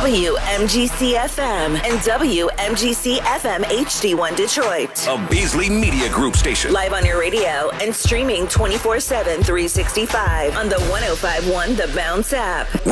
WMGC FM and WMGC FM HD1 Detroit. A Beasley Media Group station. Live on your radio and streaming 24/7, 365 on the 105.1 The Bounce app.